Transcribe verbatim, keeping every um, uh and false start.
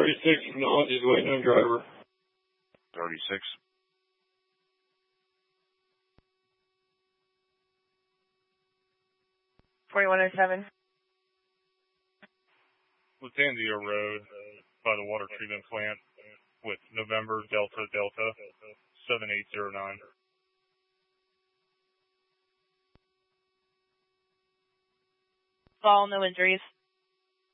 thirty-six, Technologies waiting on driver. thirty-six. forty-one oh seven. Latanzio Road by the water treatment plant with November Delta Delta seven eight zero nine. Fall, no injuries.